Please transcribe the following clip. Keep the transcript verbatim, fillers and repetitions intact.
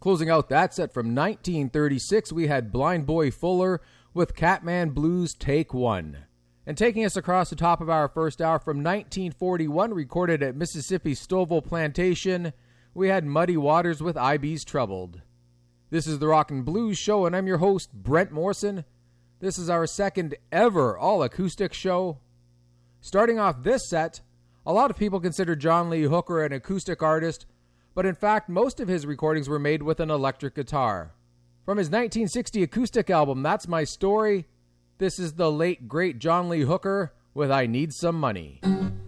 Closing out that set from nineteen thirty-six, we had Blind Boy Fuller with Catman Blues Take One. And taking us across the top of our first hour from nineteen forty-one, recorded at Mississippi Stovall Plantation, we had Muddy Waters with I B's Troubled. This is the Rock and Blues Show, and I'm your host, Brent Morrison. This is our second ever all-acoustic show. Starting off this set, a lot of people consider John Lee Hooker an acoustic artist, but in fact, most of his recordings were made with an electric guitar. From his nineteen sixty acoustic album, That's My Story, this is the late, great John Lee Hooker with I Need Some Money.